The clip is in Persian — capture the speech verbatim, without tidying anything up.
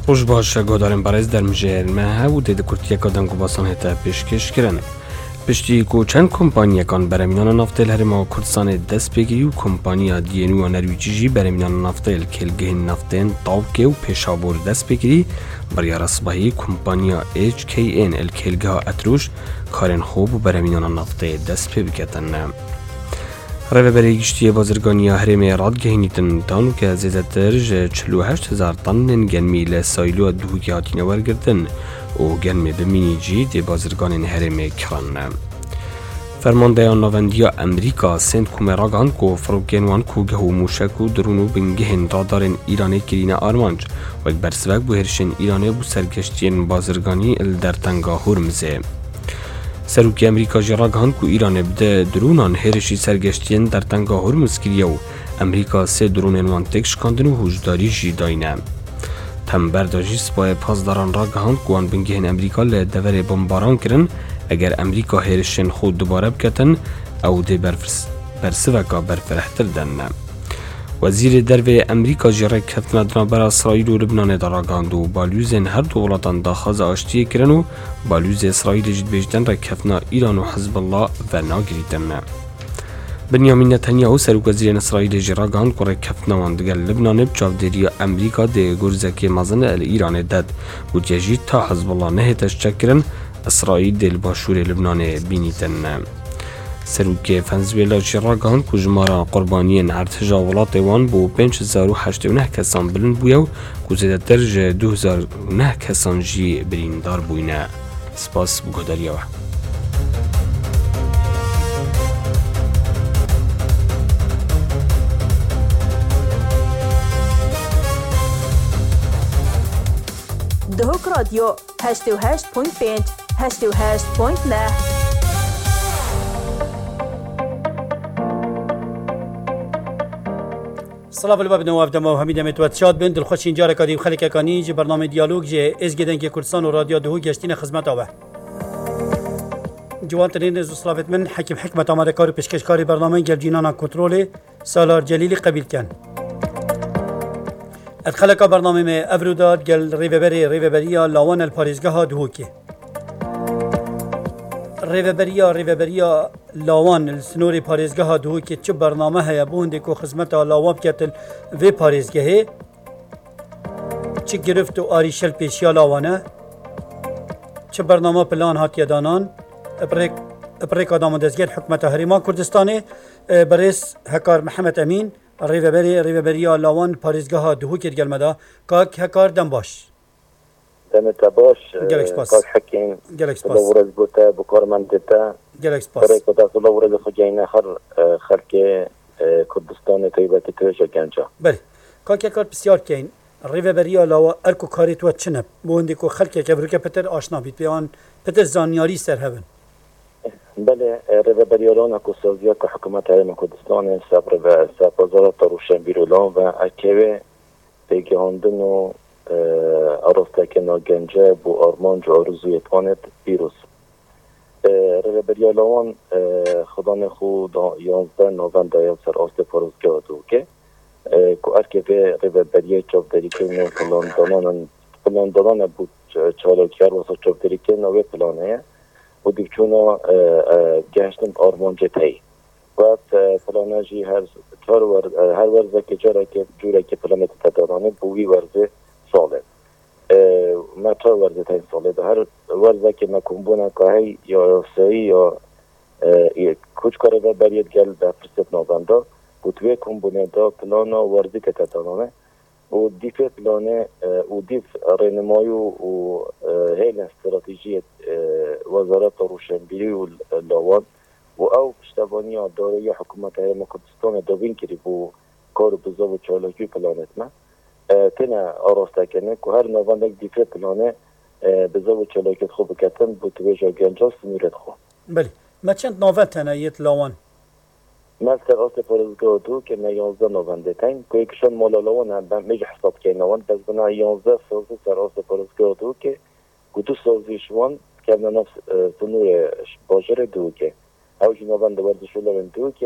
روش باشه گودارن برای در مجال ما و دید کرتیه کدام گواسان هتا پیشکش کردن. پشتی کو چند کمپانی کان برمیان نفتل هرما کردستان دست بگیری و کمپانیا دیانو و نرویجی برمیان نفتل کلگهن نفتن تاوکه و پیشابور دست بگیری برای رسبایی کمپانیا اچ کی ان ال کلگه اتروش کارن خوب و برمیان نفتل دست بگیرن. روی برای گشتی بازرگانی هرمی راد گهینیتن تانو که زیادتر چهل و هشت هزار تن گرمی لسایلو دو که هاتین ورگردن و گرمی بمینی جی دی بازرگان هرمی کرن. فرمانده نواندیا امریکا سنت کومراگان کو فروگنوان کو گهو موشکو درونو بنگهن رادارن ایرانی کرین آرمانج و برسوک بو هرشن ایرانی بو سرگشتین بازرگانی ال در تنگا هرمزه. سروکی امریکا جراگان کو ایران بده درونان هرشی سرگشتین در تنگا هرمز کریه و امریکا سه درونن وانتک شکاندن و هجداری جی داینه. تم برداجی سپاه پاسداران را گهاند کوان بنگهن امریکا لدور بمباران کرن اگر امریکا هرشن خود دوباره بکتن او ده برسوکا برفرهتر دنه. وزیر درو امریکا جرک کتنا دنا برا اسرائیل و لبنان دراگاند و بالوزن هر دولتان داخاز آشتیه کرن و بالوز اسرائیل جد بیجدن را کتنا ایران و حزب الله و ناگریدن. بنیامین نتانیاهو سروک وزیر اسرائیل جراگاند که کتنا واندگل لبنان بچاف دیری امریکا ده گرزکی مازن ال ایران داد و جیجی تا حزب الله نهتش چکرن اسرائیل دل باشور لبنان بینیتن. سروک فنزویلا جراگان که جمارا قربانیان ارتجا ولات وان بو پنج هزار و هشت و نه کسان بلند بویو که زیده درج دو هزار و نه کسان جی بریندار بوینه. سپاس بگوداریوه. دهوک رادیو هشت و هشت پوینت پنج هشت و هشت پوینت نه. سلام علیکم نواف دما و حمید متوت شاد بند الخوش اینجا رکادیم خلک کانی ج برنامه دیالوگ ج از گدن که کردستان و رادیو دهو گشتین خدمت آوه جوان ترین از صلافت من حکیم حکمت آماده کار پیشکش کاری برنامه گل جینانا کنترل سالار جلیلی قبیل کن الخلک برنامه میں افروداد گل ریوبری ریوبریا لاوان الپاریزگاه دهو که ریوبریا ریوبریا لاوان السنوری پاریزگاه دهو که چه برنامه هیا بونده که خدمت لاوان کتل و پاریزگاهی چه گرفت و آریشل پیشیا لاوانه چه برنامه پلان هاتیه دانان ابریک ابریک آدم دزگیر حکمت هریما کردستانه برئیس هکار محمد امین ریوبری ریوبریا لاوان پاریزگاه دهو که گل مدا کاک هکار دم باش دمت باش قال حكيم جالكس باس دورة بوتا بكور منطقة جالكس باس فريق بوتا دورة خجينا خر خلك كردستان طيبة تتوجه كانجا بله كاكي كار بسيار كين ريفبريا لاوا اركو كاريت واتشنب بونديكو خلك كبركه بتر آشنا بيت بيان بتر زانياري سر هبن بله ريفبريا لانا كوسوفيا كحكومة هاي كردستان سابر و سابزارة روشن بيرولان و اكيوه بيجهاندنو ارسته ناگنجه بو آرمان جو آرزوی تانت بیروس رهبری لاوان خدان خود یازده نوامبر دایل سر آست پاروزگاه دو که که ارکه رهبری چاپداری که نو پلان دانان پلان دانان بود چالاکیار واسه چاپداری که نوی پلانه و دیگچونا گشتن آرمان جتایی و پلانه جی هر هر ورزه که جاره که جوره که پلانت تدارانه بوی ورزه ساله ما تا ورزه تاین ساله ده هر ورزه که ما کنبونه که هی یا سایی یا کچ کاره و برید گل به فرصت نابنده و توی کنبونه ده پلانا ورزی که تدانانه و دیف پلانه و دیف رنمایی و هیل استراتیجی وزارت روشنبیری و لاوان و او پشتوانی داره حکومت های کردستان دوین کری بو کار بزا و چالاکی پلانت ما تنه آراسته کنه که هر نواندک دیفه پلانه بزا و چالاکیت خوب کتن بو تویجا گنجا سنیرت خو بله ما چند نوان تنه یت لاوان ما سر آست پارزگاه دو که ما یانزده نوانده تن که یکشان مالا لاوان هم بم میجه حساب که نوان بس بنا یانزده سازی سر آست پارزگاه دو که دو سازی شوان که نفس سنور باجر دو که اوجی نوانده ورزشو لون دو که